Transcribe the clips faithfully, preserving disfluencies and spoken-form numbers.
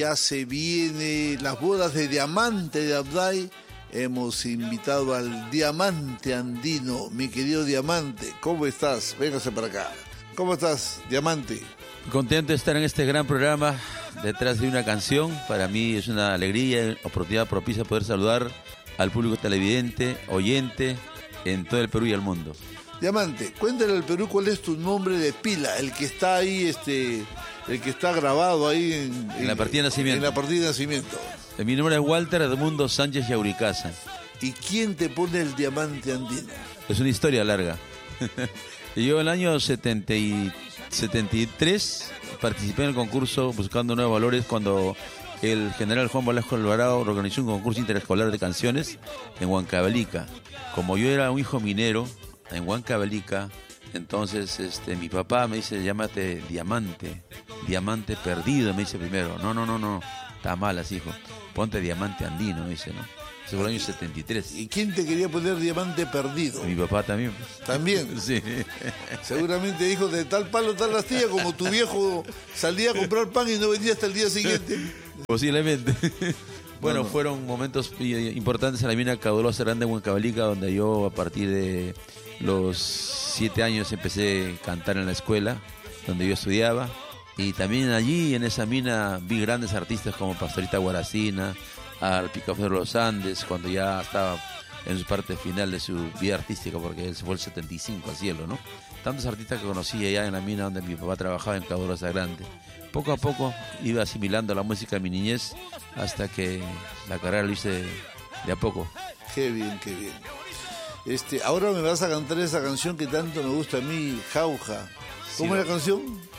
Ya se viene las bodas de Diamante de Abday. Hemos invitado al Diamante Andino, mi querido Diamante. ¿Cómo estás? Véngase para acá. ¿Cómo estás, Diamante? Contento de estar en este gran programa, detrás de una canción. Para mí es una alegría, oportunidad propicia poder saludar al público televidente, oyente, en todo el Perú y el mundo. Diamante, cuéntale al Perú cuál es tu nombre de pila, el que está ahí, este, el que está grabado ahí en, en la partida de nacimiento. En la partida de nacimiento. Mi nombre es Walter Edmundo Sánchez Yauricaza. ¿Y quién te pone el Diamante Andino? Es una historia larga. Yo en el año setenta y tres participé en el concurso Buscando Nuevos Valores cuando el general Juan Velasco Alvarado organizó un concurso interescolar de canciones en Huancavelica. Como yo era un hijo minero en Huancavelica, entonces este, mi papá me dice, llámate Diamante, Diamante Perdido, me dice primero. No, no, no, no, está mal así, hijo. Ponte Diamante Andino, me dice, ¿no? Eso fue el año setenta y tres. ¿Y quién te quería poner Diamante Perdido? Mi papá también. Pues. ¿También? Sí. Seguramente dijo de tal palo, tal astilla, como tu viejo salía a comprar pan y no venía hasta el día siguiente. Posiblemente. Bueno, no, no. Fueron momentos importantes en la mina Caudalosa Grande en Huancavelica, donde yo a partir de los siete años empecé a cantar en la escuela, donde yo estudiaba. Y también allí, en esa mina, vi grandes artistas como Pastorita Guaracina, al Picaflor de los Andes, cuando ya estaba en su parte final de su vida artística, porque él se fue el setenta y cinco al cielo, ¿no? Tantos artistas que conocí allá en la mina donde mi papá trabajaba en Caudalosa Grande. Poco a poco iba asimilando la música de mi niñez hasta que la carrera lo hice de a poco. Qué bien, qué bien. Este, ahora me vas a cantar esa canción que tanto me gusta a mí, Jauja. ¿Cómo sí, es la canción?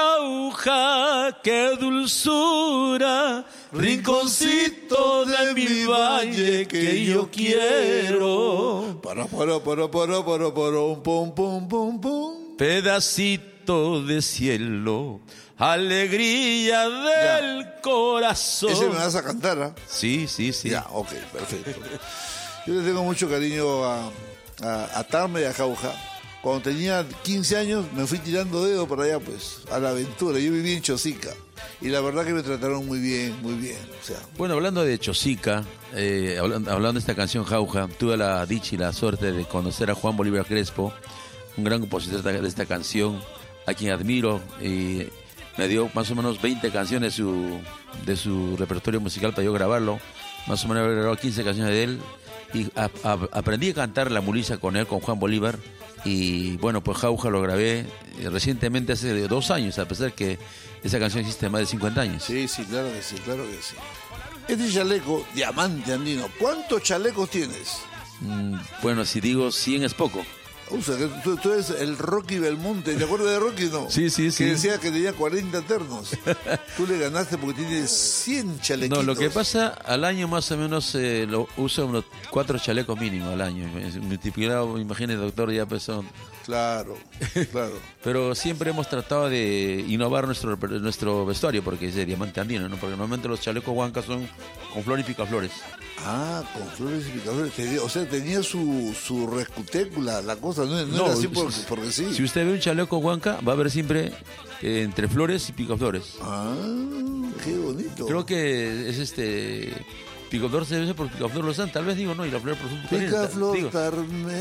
Jauja, qué dulzura, rinconcito de mi valle que yo quiero. Para, para, para, para, para, para, un pum, pum, pum, pum. Pedacito de cielo, alegría del ya. Corazón. Ese me vas a cantar, ¿ah? ¿eh? Sí, sí, sí. Ya, ok, perfecto. Yo le tengo mucho cariño a, a, a Tarma y a Jauja. Cuando tenía quince años me fui tirando dedo para allá, pues, a la aventura. Yo viví en Chosica y la verdad que me trataron muy bien, muy bien. O sea. Bueno, hablando de Chosica, eh, hablando, hablando de esta canción Jauja, tuve la dicha y la suerte de conocer a Juan Bolívar Crespo, un gran compositor de esta canción, a quien admiro, y me dio más o menos veinte canciones de su, de su repertorio musical para yo grabarlo. Más o menos he grabado quince canciones de él y a, a, aprendí a cantar La Mulisa con él, con Juan Bolívar. Y bueno, pues Jauja lo grabé recientemente, hace dos años, a pesar que esa canción existe más de cincuenta años. Sí, sí, claro que sí, claro que sí. Este chaleco, Diamante Andino, ¿cuántos chalecos tienes? Mm, bueno, si digo cien es poco. O sea, que tú, tú eres el Rocky Belmonte, ¿te acuerdas de Rocky? No. Sí, sí, sí. Que decía que tenía cuarenta ternos. Tú le ganaste porque tienes cien chalequitos. No, lo que pasa, al año más o menos eh, lo uso unos cuatro chalecos mínimos al año. Multiplicado, imagínese, doctor, ya pues son... Claro, claro. Pero siempre hemos tratado de innovar nuestro nuestro vestuario, porque es de Diamante Andino, ¿no? Porque normalmente los chalecos huancas son con flores y picaflores. Ah, con flores y picaflores. O sea, tenía su, su rescutécula, la cosa, no, no, no era así por, porque sí. Si usted ve un chaleco huanca, va a ver siempre eh, entre flores y picaflores. Ah, qué bonito. Creo que es este... Picaflor se debe por picaflor Lozán, tal vez digo, no, y la flor por su Picaflor Carmen.